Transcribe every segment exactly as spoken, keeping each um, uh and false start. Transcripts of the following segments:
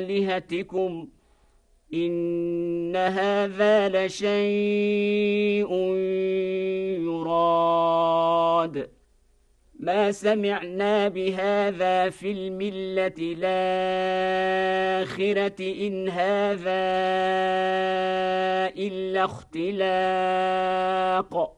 آلهتكم إن هذا لشيء يراد ما سمعنا بهذا في الملة الآخرة إن هذا إلا اختلاق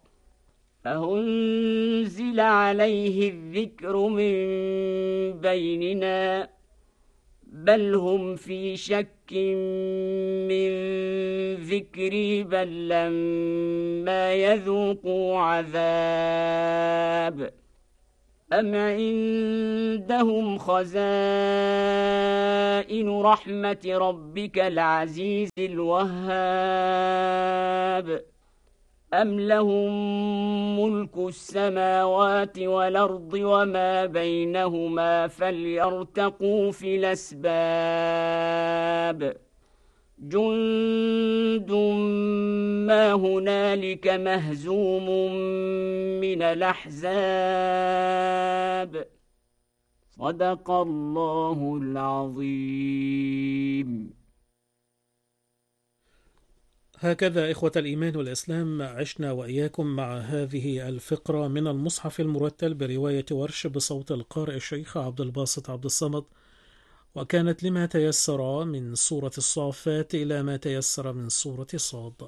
أأنزل عليه الذكر من بيننا بل هم في شك من ذكري بل لما يذوقوا عذاب أم عندهم خزائن رحمة ربك العزيز الوهاب أم لهم ملك السماوات والأرض وما بينهما فليرتقوا في الأسباب جند ما هنالك مهزوم من الأحزاب صدق الله العظيم. هكذا إخوة الإيمان والإسلام عشنا وإياكم مع هذه الفقرة من المصحف المرتل برواية ورش بصوت القارئ الشيخ عبد الباسط عبد الصمد، وكانت لما تيسر من سورة الصافات إلى ما تيسر من سورة صاد.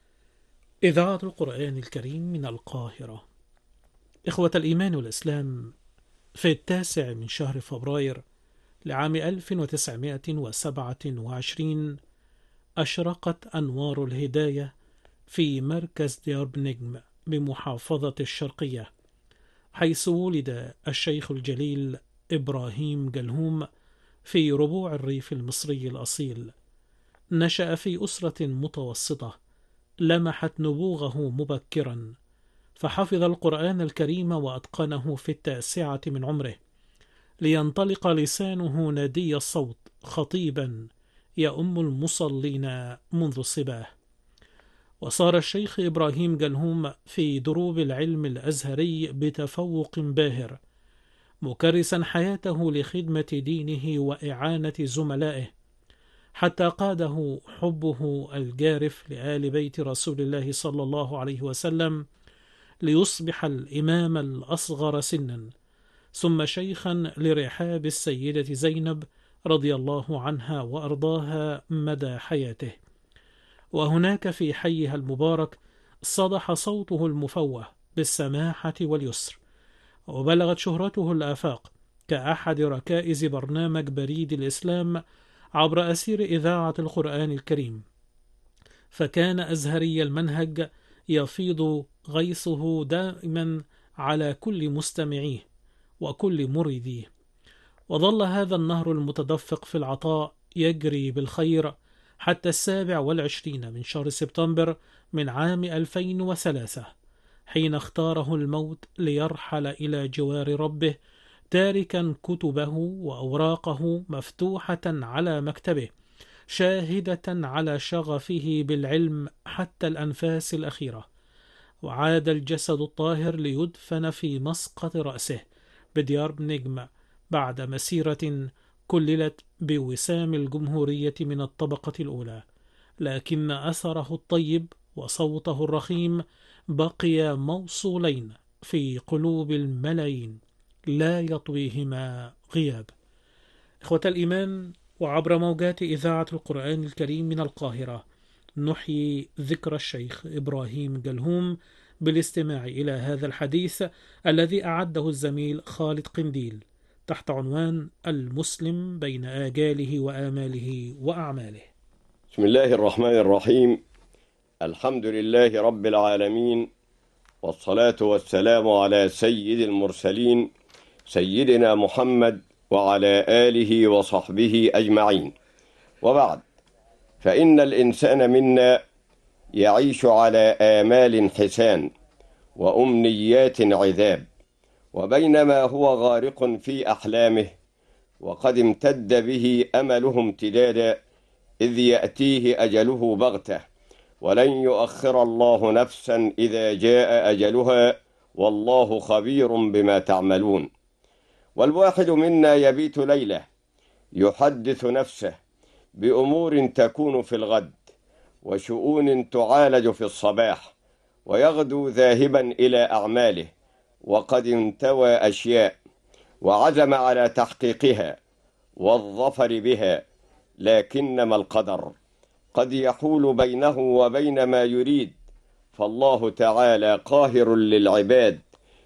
إذاعة القرآن الكريم من القاهرة. إخوة الإيمان والإسلام، في التاسع من شهر فبراير لعام ألف وتسعمائة وسبعة وعشرين أشرقت أنوار الهداية في مركز ديار بنجم بمحافظة الشرقية، حيث ولد الشيخ الجليل إبراهيم جلهوم في ربوع الريف المصري الأصيل. نشأ في أسرة متوسطة لمحت نبوغه مبكرا، فحفظ القرآن الكريم وأتقنه في التاسعة من عمره، لينطلق لسانه ندي الصوت خطيبا يؤم المصلين منذ الصباه. وصار الشيخ إبراهيم جلهوم في دروب العلم الأزهري بتفوق باهر، مكرسا حياته لخدمة دينه وإعانة زملائه، حتى قاده حبه الجارف لآل بيت رسول الله صلى الله عليه وسلم ليصبح الإمام الأصغر سنا، ثم شيخا لرحاب السيدة زينب رضي الله عنها وأرضاها مدى حياته. وهناك في حيها المبارك صدح صوته المفوه بالسماحة واليسر، وبلغت شهرته الآفاق كأحد ركائز برنامج بريد الإسلام عبر أسير إذاعة القرآن الكريم، فكان أزهري المنهج يفيض غيثه دائما على كل مستمعيه وكل مريديه. وظل هذا النهر المتدفق في العطاء يجري بالخير حتى السابع والعشرين من شهر سبتمبر من عام ألفين وثلاثة، حين اختاره الموت ليرحل إلى جوار ربه، تاركا كتبه وأوراقه مفتوحة على مكتبه، شاهدة على شغفه بالعلم حتى الأنفاس الأخيرة. وعاد الجسد الطاهر ليدفن في مسقط رأسه بديار بنجم بعد مسيرة كللت بوسام الجمهورية من الطبقة الأولى، لكن أثره الطيب وصوته الرخيم بقي موصولين في قلوب الملايين لا يطويهما غياب. إخوة الإيمان، وعبر موجات إذاعة القرآن الكريم من القاهرة نحيي ذكر الشيخ إبراهيم جلهوم بالاستماع إلى هذا الحديث الذي أعده الزميل خالد قنديل تحت عنوان المسلم بين آجاله وآماله وأعماله. بسم الله الرحمن الرحيم. الحمد لله رب العالمين، والصلاة والسلام على سيد المرسلين سيدنا محمد وعلى آله وصحبه أجمعين، وبعد، فإن الإنسان منا يعيش على آمال حسان وأمنيات عذاب، وبينما هو غارق في أحلامه وقد امتد به أمله امتدادا، إذ يأتيه أجله بغتة، ولن يؤخر الله نفسا إذا جاء أجلها، والله خبير بما تعملون. والواحد منا يبيت ليلة يحدث نفسه بأمور تكون في الغد، وشؤون تعالج في الصباح، ويغدو ذاهبا إلى أعماله، وقد انتوى أشياء وعزم على تحقيقها والظفر بها، لكنما القدر قد يحول بينه وبين ما يريد، فالله تعالى قاهر للعباد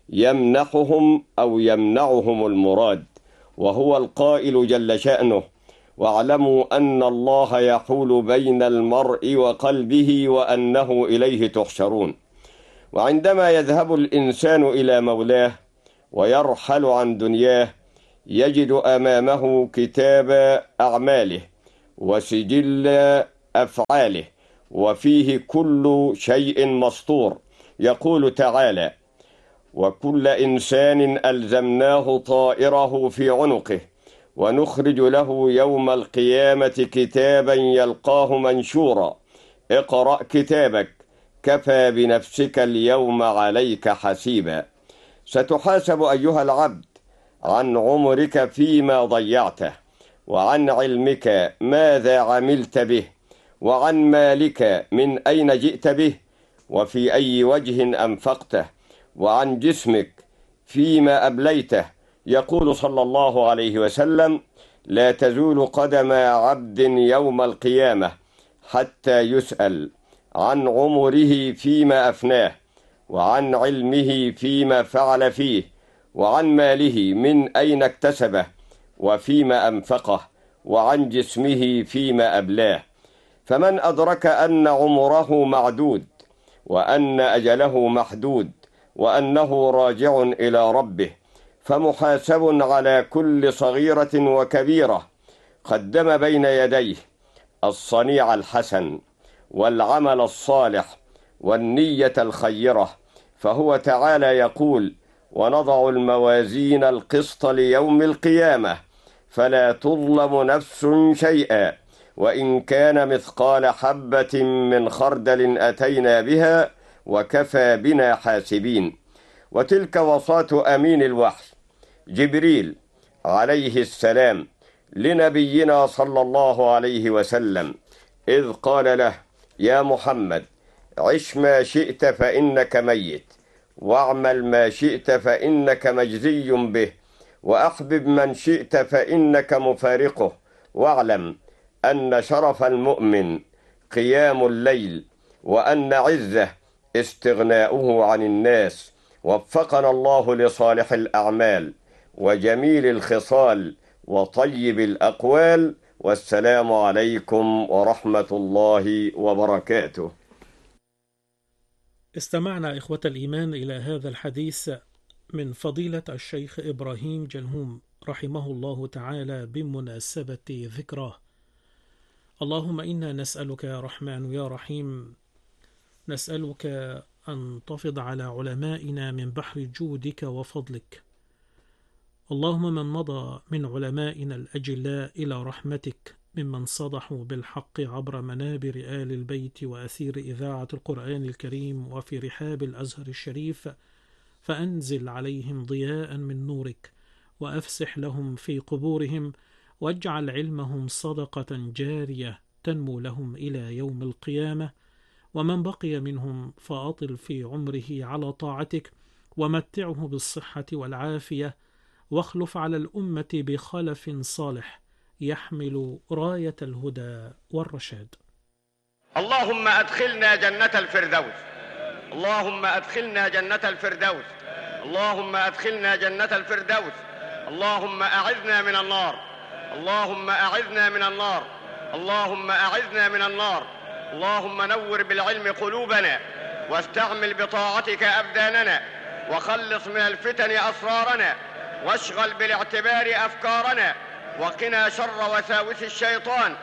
يمنحهم أو يمنعهم المراد، وهو القائل جل شأنه: واعلموا أن الله يحول بين المرء وقلبه وأنه إليه تحشرون. وعندما يذهب الإنسان إلى مولاه ويرحل عن دنياه يجد أمامه كتاب أعماله وسجل أفعاله، وفيه كل شيء مسطور. يقول تعالى: وكل إنسان ألزمناه طائره في عنقه ونخرج له يوم القيامة كتابا يلقاه منشورا اقرأ كتابك كفى بنفسك اليوم عليك حسيبا. ستحاسب أيها العبد عن عمرك فيما ضيعته، وعن علمك ماذا عملت به، وعن مالك من أين جئت به، وفي أي وجه أنفقته، وعن جسمك فيما أبليته. يقول صلى الله عليه وسلم: لا تزول قدم عبد يوم القيامة حتى يسأل عن عمره فيما أفناه، وعن علمه فيما فعل فيه، وعن ماله من أين اكتسبه وفيما أنفقه، وعن جسمه فيما أبلاه. فمن أدرك أن عمره معدود، وأن أجله محدود، وأنه راجع إلى ربه، فمحاسب على كل صغيرة وكبيرة قدم بين يديه الصنيع الحسن والعمل الصالح والنية الخيرة. فهو تعالى يقول: ونضع الموازين القسط ليوم القيامة فلا تظلم نفس شيئا وإن كان مثقال حبة من خردل أتينا بها وكفى بنا حاسبين. وتلك وصاة أمين الوحي جبريل عليه السلام لنبينا صلى الله عليه وسلم، إذ قال له: يا محمد، عش ما شئت فإنك ميت، واعمل ما شئت فإنك مجزي به، وأحبب من شئت فإنك مفارقه، واعلم أن شرف المؤمن قيام الليل، وأن عزه استغناؤه عن الناس. وفقنا الله لصالح الأعمال وجميل الخصال وطيب الأقوال، والسلام عليكم ورحمة الله وبركاته. استمعنا إخوة الإيمان إلى هذا الحديث من فضيلة الشيخ إبراهيم جلهوم رحمه الله تعالى بمناسبة ذكراه. اللهم إنا نسألك يا رحمن يا رحيم، نسألك أن تفض على علمائنا من بحر جودك وفضلك. اللهم من مضى من علمائنا الأجلاء إلى رحمتك ممن صدحوا بالحق عبر منابر آل البيت وأثير إذاعة القرآن الكريم وفي رحاب الأزهر الشريف، فأنزل عليهم ضياء من نورك، وأفسح لهم في قبورهم، واجعل علمهم صدقة جارية تنمو لهم إلى يوم القيامة. ومن بقي منهم فأطل في عمره على طاعتك، ومتعه بالصحة والعافية، واخلف على الأمة بخلف صالح يحمل راية الهدى والرشاد. اللهم أدخلنا جنة الفردوس، اللهم أدخلنا جنة الفردوس، اللهم أدخلنا جنة الفردوس. اللهم أعذنا من النار، اللهم أعذنا من النار، اللهم أعذنا من النار. اللهم نور بالعلم قلوبنا، واستعمل بطاعتك أبداننا، وخلص من الفتن أسرارنا، واشغل بالاعتبار أفكارنا، وقنا شر وساوس الشيطان.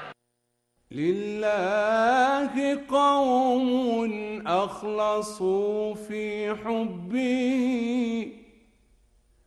لله قوم أخلصوا في حبه